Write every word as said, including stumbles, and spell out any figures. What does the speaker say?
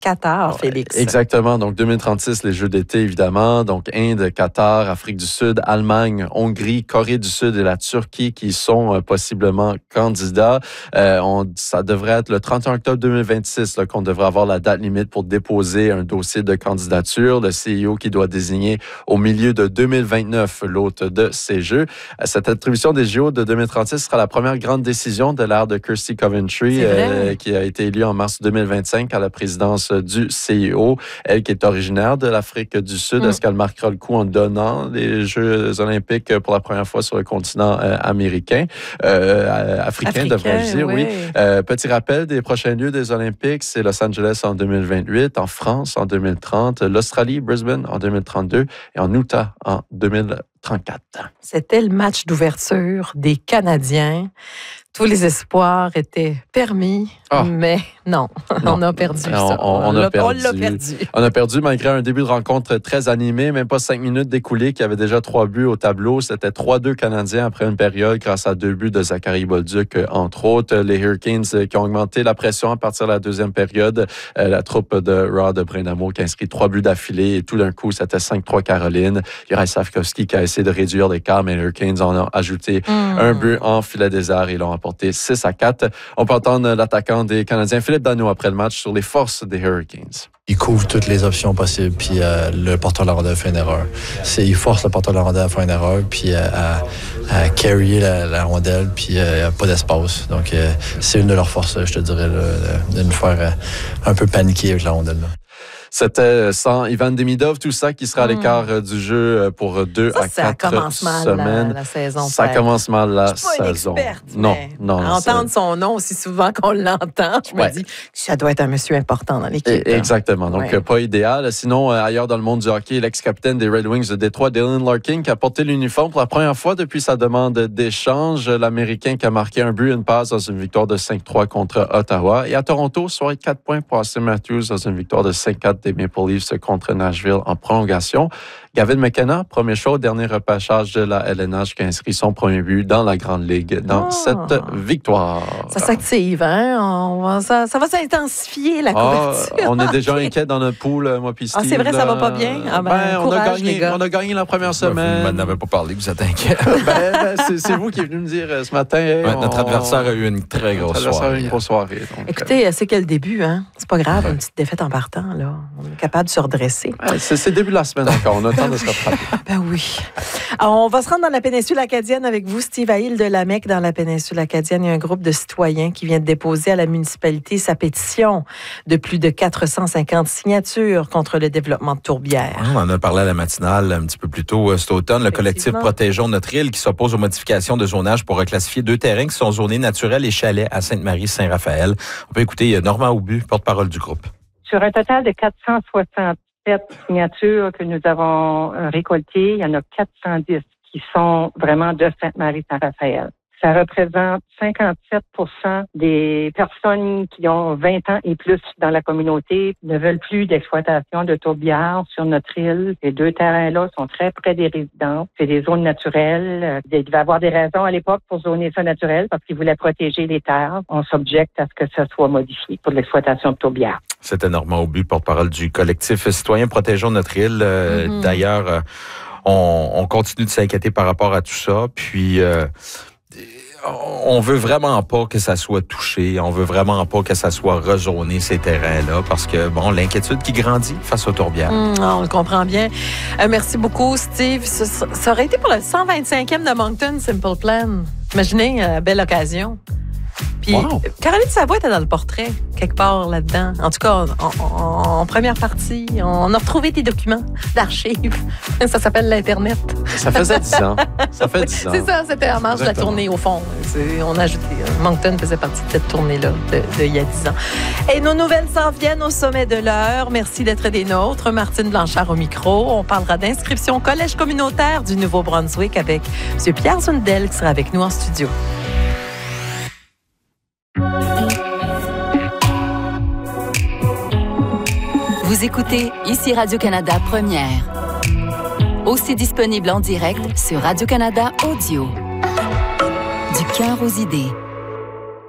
Qatar, Félix. Exactement. Donc, deux mille trente-six, les Jeux d'été, évidemment. Donc, Inde, Qatar, Afrique du Sud, Allemagne, Hongrie, Corée du Sud et la Turquie qui sont euh, possiblement candidats. Euh, on, ça devrait être le trente et un octobre deux mille vingt-six là, qu'on devrait avoir la date limite pour déposer un dossier de candidature. Le C I O qui doit désigner au milieu de deux mille vingt-neuf l'hôte de ces Jeux. Cette attribution des J O de deux mille trente-six sera la première grande décision de l'ère de Kirsty Coventry, euh, qui a été élue en mars deux mille vingt-cinq à la présidence du C I O. Elle qui est originaire de l'Afrique du Sud, mm. est-ce qu'elle marquera le coup en donnant les Jeux olympiques pour la première fois sur le continent euh, américain, euh, africain, africain devrais-je dire, oui. oui. Euh, petit rappel des prochains lieux des Olympiques, c'est Los Angeles en deux mille vingt-huit, en France en deux mille trente, l'Australie, Brisbane en deux mille trente-deux et en Utah en deux mille trente-quatre. C'était le match d'ouverture des Canadiens. Tous les espoirs étaient permis, oh. mais non, non, on a perdu ça. On, on, on, a perdu. on l'a perdu. On a perdu malgré un début de rencontre très animé, même pas cinq minutes d'écoulé, qui avait déjà trois buts au tableau. C'était trois deux Canadiens après une période grâce à deux buts de Zachary Bolduc, entre autres. Les Hurricanes qui ont augmenté la pression à partir de la deuxième période. La troupe de Rod Brind'Amour qui a inscrit trois buts d'affilée et tout d'un coup, c'était cinq trois Caroline. Juraj Slafkovský qui a essayé de réduire l'écart, mais les Hurricanes en ont ajouté mmh. un but en filet désert et l'ont emporté six à quatre. On peut entendre l'attaquant des Canadiens, Philippe Danault, après le match sur les forces des Hurricanes. Il couvre toutes les options possibles, puis euh, le porteur de la rondelle fait une erreur. C'est, il force le porteur de la rondelle à faire une erreur, puis euh, à, à carrier la, la rondelle, puis il euh, n'y a pas d'espace. Donc, euh, c'est une de leurs forces, je te dirais, là, de nous faire euh, un peu paniquer avec la rondelle. Là. C'était sans Ivan Demidov, tout ça qui sera à l'écart mmh. du jeu pour deux ça, à ça quatre commence mal, semaines. La, la saison. Ça père. commence mal la saison. Je suis pas une saison. experte, non, non. entendre c'est... son nom aussi souvent qu'on l'entend, je me ouais. dis que ça doit être un monsieur important dans l'équipe. Et, exactement. Donc, ouais. pas idéal. Sinon, ailleurs dans le monde du hockey, l'ex-capitaine des Red Wings de Détroit, Dylan Larkin, qui a porté l'uniforme pour la première fois depuis sa demande d'échange. L'Américain qui a marqué un but et une passe dans une victoire de cinq trois contre Ottawa. Et à Toronto, soirée de quatre points pour Austin Matthews dans une victoire de cinq quatre des Maple Leafs contre Nashville en prolongation. Gavin McKenna, premier choix au dernier repêchage de la L N H, qui a inscrit son premier but dans la Grande Ligue dans oh. cette victoire. Ça s'active, hein? On va, ça, ça va s'intensifier, la couverture. Ah, on est déjà inquiet dans notre pool, moi puis Steve. Ah, c'est vrai, là. Ça va pas bien? Ah, ben, ben, courage, on, a gagné, on a gagné la première semaine. Vous m'en avez pas parlé, vous êtes inquiet. ben, ben, c'est, c'est vous qui êtes venu me dire ce matin. Ouais, on... Notre adversaire a eu une très grosse notre soirée. A eu une grosse soirée. Donc, écoutez, euh... c'est que le début, hein? C'est pas grave, une petite défaite en partant, là. On est capable de se redresser. Ouais, c'est, c'est le début de la semaine encore. On a le temps de se rattraper. Ben oui. Alors, on va se rendre dans la péninsule acadienne avec vous, Steve, à Île-de-la-Mecque. Dans la péninsule acadienne, il y a un groupe de citoyens qui vient de déposer à la municipalité sa pétition de plus de quatre cent cinquante signatures contre le développement de tourbières. On en a parlé à la matinale un petit peu plus tôt cet automne. Le collectif Protégeons notre île qui s'oppose aux modifications de zonage pour reclassifier deux terrains qui sont zonés naturels et chalets à Sainte-Marie-Saint-Raphaël. On peut écouter Normand Aubu, porte-parole du groupe. Sur un total de quatre cent soixante-sept signatures que nous avons récoltées, il y en a quatre cent dix qui sont vraiment de Sainte-Marie-Saint-Raphaël. Ça représente cinquante-sept pour cent des personnes qui ont vingt ans et plus dans la communauté ne veulent plus d'exploitation de tourbières sur notre île. Ces deux terrains-là sont très près des résidences. C'est des zones naturelles. Il devait y avoir des raisons à l'époque pour zoner ça naturel parce qu'ils voulaient protéger les terres. On s'objecte à ce que ça soit modifié pour l'exploitation de tourbières. C'était Normand Aubu, porte-parole du collectif Citoyens Protégeons notre île. Euh, mm-hmm. D'ailleurs, euh, on, on continue de s'inquiéter par rapport à tout ça. Puis... Euh, on veut vraiment pas que ça soit touché, on veut vraiment pas que ça soit rezoné, ces terrains-là, parce que, bon, l'inquiétude qui grandit face aux tourbières. Mmh, on le comprend bien. Euh, merci beaucoup, Steve. Ça, ça aurait été pour le cent vingt-cinquième de Moncton Simple Plan. Imaginez, euh, belle occasion. Puis, wow. Caroline Savoie était dans le portrait, quelque part là-dedans. En tout cas, en, en, en première partie, on a retrouvé des documents d'archives. Ça s'appelle l'Internet. Ça faisait dix ans. Ça fait dix ans. C'est ça, c'était en marge de la tournée, au fond. C'est, on a ajouté, Moncton faisait partie de cette tournée-là d'il y a dix ans. Et nos nouvelles s'en viennent au sommet de l'heure. Merci d'être des nôtres. Martine Blanchard au micro. On parlera d'inscription au collège communautaire du Nouveau-Brunswick avec M. Pierre Zundel qui sera avec nous en studio. Vous écoutez ici Radio-Canada Première. Aussi disponible en direct sur Radio-Canada Audio. Du cœur aux idées.